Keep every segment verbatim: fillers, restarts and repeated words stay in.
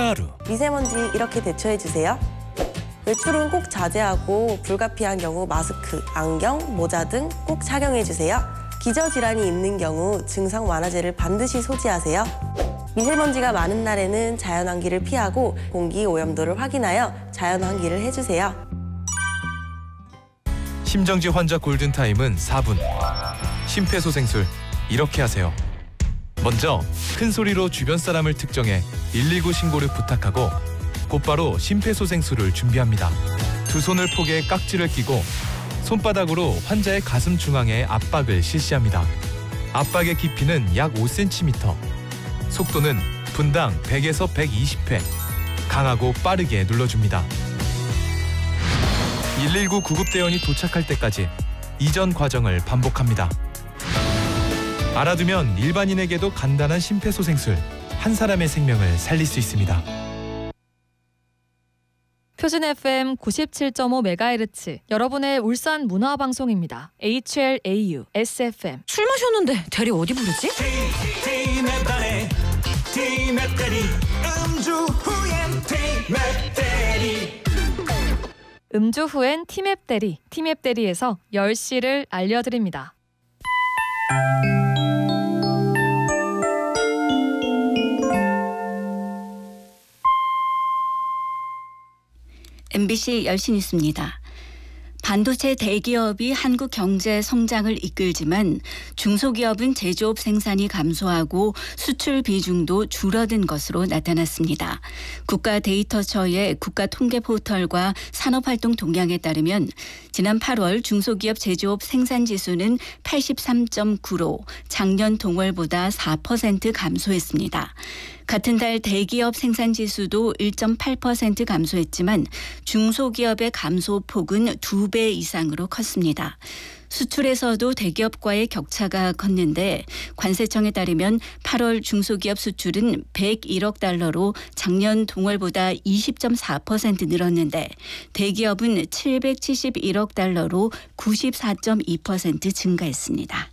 하루. 미세먼지 이렇게 대처해주세요. 외출은 꼭 자제하고 불가피한 경우 마스크, 안경, 모자 등 꼭 착용해주세요. 기저질환이 있는 경우 증상 완화제를 반드시 소지하세요. 미세먼지가 많은 날에는 자연환기를 피하고 공기 오염도를 확인하여 자연환기를 해주세요. 심정지 환자 골든타임은 사 분. 심폐소생술 이렇게 하세요. 먼저 큰 소리로 주변 사람을 특정해 일일구 신고를 부탁하고 곧바로 심폐소생술을 준비합니다. 두 손을 포개 깍지를 끼고 손바닥으로 환자의 가슴 중앙에 압박을 실시합니다. 압박의 깊이는 약 오 센티미터. 속도는 분당 백에서 백이십 회. 강하고 빠르게 눌러줍니다. 일일구 구급대원이 도착할 때까지 이전 과정을 반복합니다. 알아두면 일반인에게도 간단한 심폐소생술, 한 사람의 생명을 살릴 수 있습니다. 표준 에프엠 구십칠 점 오 메가헤르츠 여러분의 울산 문화방송입니다. 에이치엘에이유 에스에프엠. 술 마셨는데 대리 어디 부르지? 티맵다리 티맵다리 음주 후엔 티맵다리. 음주 후엔 티맵 대리, 티맵 대리에서 열 시를 알려드립니다. 엠비씨 열 시 뉴스입니다. 반도체 대기업이 한국 경제 성장을 이끌지만 중소기업은 제조업 생산이 감소하고 수출 비중도 줄어든 것으로 나타났습니다. 국가데이터처의 국가통계포털과 산업활동 동향에 따르면 지난 팔월 중소기업 제조업 생산지수는 팔십삼 점 구로 작년 동월보다 사 퍼센트 감소했습니다. 같은 달 대기업 생산지수도 일 점 팔 퍼센트 감소했지만 중소기업의 감소폭은 두 배 이상으로 컸습니다. 수출에서도 대기업과의 격차가 컸는데 관세청에 따르면 팔월 중소기업 수출은 백일억 달러로 작년 동월보다 이십 점 사 퍼센트 늘었는데 대기업은 칠백칠십일억 달러로 구십사 점 이 퍼센트 증가했습니다.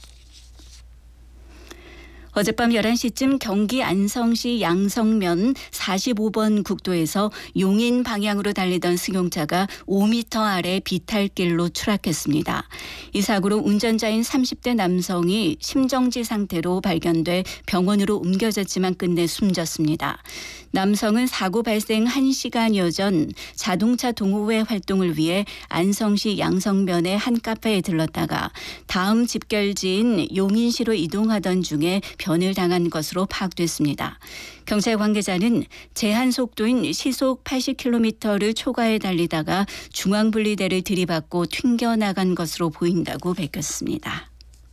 어젯밤 열한 시쯤 경기 안성시 양성면 사십오 번 국도에서 용인 방향으로 달리던 승용차가 오 미터 아래 비탈길로 추락했습니다. 이 사고로 운전자인 삼십 대 남성이 심정지 상태로 발견돼 병원으로 옮겨졌지만 끝내 숨졌습니다. 남성은 사고 발생 한 시간여 전 자동차 동호회 활동을 위해 안성시 양성면의 한 카페에 들렀다가 다음 집결지인 용인시로 이동하던 중에 변을 당한 것으로 파악됐습니다. 경찰 관계자는 제한 속도인 시속 팔십 킬로미터를 초과해 달리다가 중앙분리대를 들이받고 튕겨나간 것으로 보인다고 밝혔습니다.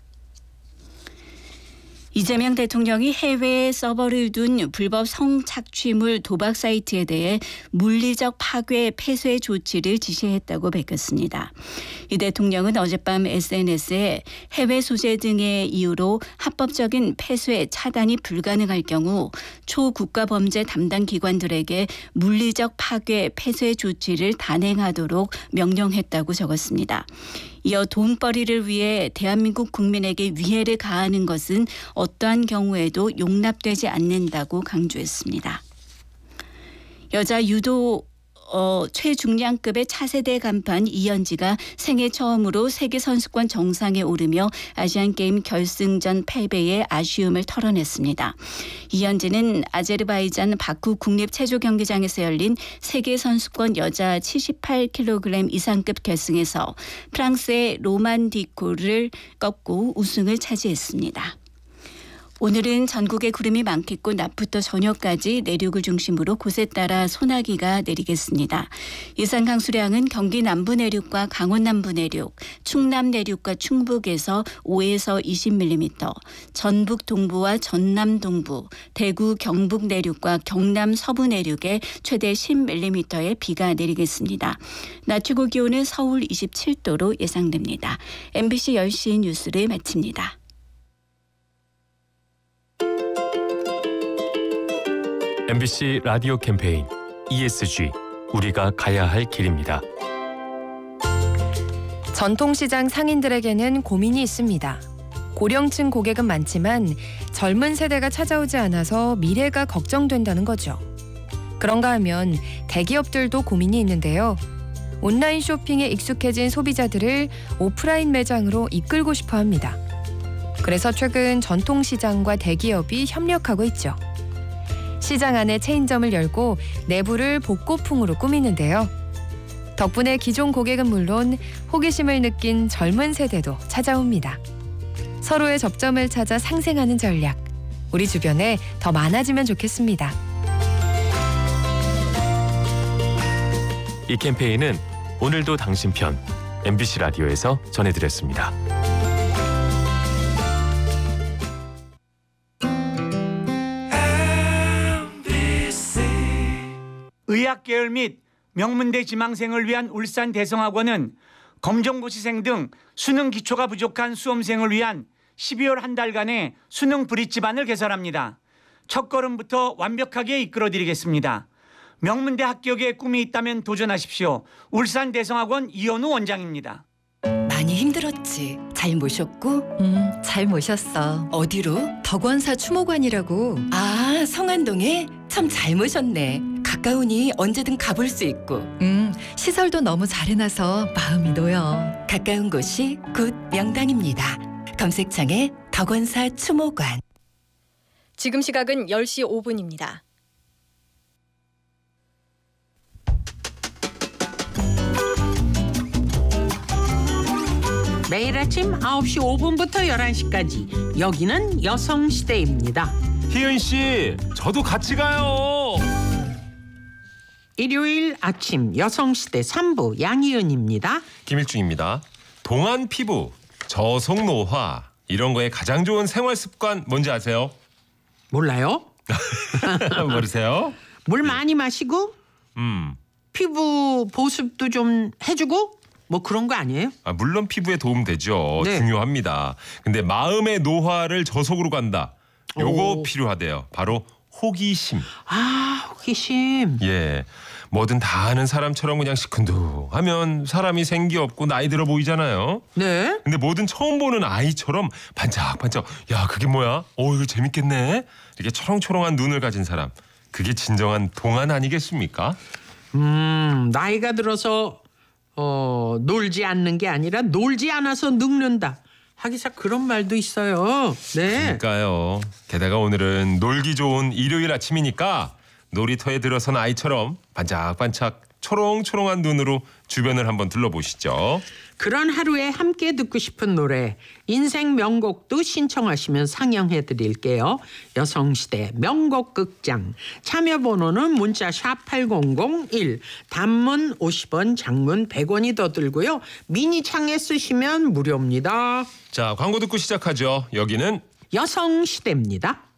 이재명 대통령이 해외에 서버를 둔 불법 성착취물 도박 사이트에 대해 물리적 파괴 폐쇄 조치를 지시했다고 밝혔습니다. 이 대통령은 어젯밤 에스엔에스에 해외 소재 등의 이유로 합법적인 폐쇄 차단이 불가능할 경우 초국가범죄 담당 기관들에게 물리적 파괴 폐쇄 조치를 단행하도록 명령했다고 적었습니다. 이어 돈벌이를 위해 대한민국 국민에게 위해를 가하는 것은 어떠한 경우에도 용납되지 않는다고 강조했습니다. 여자 유도 어, 최중량급의 차세대 간판 이현지가 생애 처음으로 세계선수권 정상에 오르며 아시안게임 결승전 패배에 아쉬움을 털어냈습니다. 이현지는 아제르바이잔 바쿠 국립체조경기장에서 열린 세계선수권 여자 칠십팔 킬로그램 이상급 결승에서 프랑스의 로만 디코를 꺾고 우승을 차지했습니다. 오늘은 전국에 구름이 많겠고 낮부터 저녁까지 내륙을 중심으로 곳에 따라 소나기가 내리겠습니다. 예상 강수량은 경기 남부 내륙과 강원 남부 내륙, 충남 내륙과 충북에서 오에서 이십 밀리미터, 전북 동부와 전남 동부, 대구 경북 내륙과 경남 서부 내륙에 최대 십 밀리미터의 비가 내리겠습니다. 낮 최고 기온은 서울 이십칠 도로 예상됩니다. 엠비씨 열 시 뉴스를 마칩니다. 엠비씨 라디오 캠페인 이에스지 우리가 가야 할 길입니다. 전통시장 상인들에게는 고민이 있습니다. 고령층 고객은 많지만 젊은 세대가 찾아오지 않아서 미래가 걱정된다는 거죠. 그런가 하면 대기업들도 고민이 있는데요. 온라인 쇼핑에 익숙해진 소비자들을 오프라인 매장으로 이끌고 싶어 합니다. 그래서 최근 전통시장과 대기업이 협력하고 있죠. 시장 안에 체인점을 열고 내부를 복고풍으로 꾸미는데요. 덕분에 기존 고객은 물론 호기심을 느낀 젊은 세대도 찾아옵니다. 서로의 접점을 찾아 상생하는 전략, 우리 주변에 더 많아지면 좋겠습니다. 이 캠페인은 오늘도 당신 편 엠비씨 라디오에서 전해드렸습니다. 의학계열 및 명문대 지망생을 위한 울산 대성학원은 검정고시생 등 수능 기초가 부족한 수험생을 위한 십이월 한 달간의 수능 브릿지반을 개설합니다. 첫걸음부터 완벽하게 이끌어드리겠습니다. 명문대 합격에 꿈이 있다면 도전하십시오. 울산 대성학원 이현우 원장입니다. 많이 힘들었지? 잘 모셨고? 음, 잘 모셨어. 어디로? 덕원사 추모관이라고. 아, 성안동에? 참 잘 모셨네. 가까우니 언제든 가볼 수 있고. 음, 시설도 너무 잘 해놔서 마음이 놓여. 가까운 곳이 곧 명당입니다. 검색창에 덕원사 추모관. 지금 시각은 열 시 오 분입니다. 매일 아침 아홉 시 오 분부터 열한 시까지 여기는 여성시대입니다. 희은 씨, 저도 같이 가요. 일요일 아침 여성시대 삼 부 양희은입니다. 김일중입니다. 동안 피부, 저속 노화 이런 거에 가장 좋은 생활 습관 뭔지 아세요? 몰라요? 모르세요? 물 많이 마시고 음, 피부 보습도 좀 해주고 뭐 그런 거 아니에요? 아, 물론 피부에 도움 되죠. 네. 중요합니다. 근데 마음의 노화를 저속으로 간다. 요거 오. 필요하대요. 바로 호기심. 아, 호기심. 예, 뭐든 다 아는 사람처럼 그냥 시큰둥하면 사람이 생기 없고 나이 들어 보이잖아요. 네. 근데 뭐든 처음 보는 아이처럼 반짝반짝, 야 그게 뭐야? 어 이거 재밌겠네. 이렇게 초롱초롱한 눈을 가진 사람, 그게 진정한 동안 아니겠습니까? 음, 나이가 들어서 어, 놀지 않는 게 아니라 놀지 않아서 늙는다. 하기사 그런 말도 있어요. 네. 그러니까요. 게다가 오늘은 놀기 좋은 일요일 아침이니까 놀이터에 들어선 아이처럼 반짝반짝 초롱초롱한 눈으로 주변을 한번 둘러보시죠. 그런 하루에 함께 듣고 싶은 노래, 인생 명곡도 신청하시면 상영해 드릴게요. 여성시대 명곡 극장. 참여 번호는 문자 샵 팔공공일, 단문 오십 원, 장문 백 원이 더 들고요. 미니 창에 쓰시면 무료입니다. 자, 광고 듣고 시작하죠. 여기는 여성시대입니다.